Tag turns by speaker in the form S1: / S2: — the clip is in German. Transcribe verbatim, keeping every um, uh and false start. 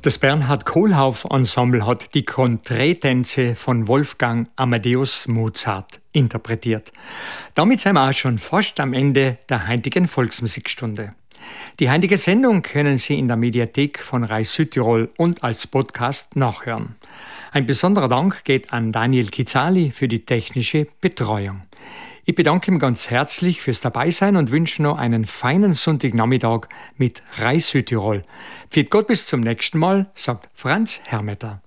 S1: Das Bernhard Kohlhauf Ensemble hat die Contré-Tänze von Wolfgang Amadeus Mozart interpretiert. Damit sind wir auch schon fast am Ende der heutigen Volksmusikstunde. Die heutige Sendung können Sie in der Mediathek von Rais Südtirol und als Podcast nachhören. Ein besonderer Dank geht an Daniel Kizali für die technische Betreuung. Ich bedanke mich ganz herzlich fürs Dabeisein und wünsche noch einen feinen Sonntagnachmittag mit Rais Südtirol. Pfiat Gott, bis zum nächsten Mal, sagt Franz Hermeter.